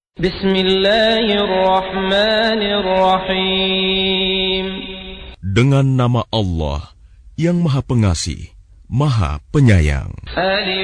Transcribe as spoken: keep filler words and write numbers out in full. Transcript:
Bismillahirrahmanirrahim. Dengan nama Allah yang Maha Pengasih, Maha Penyayang. Alif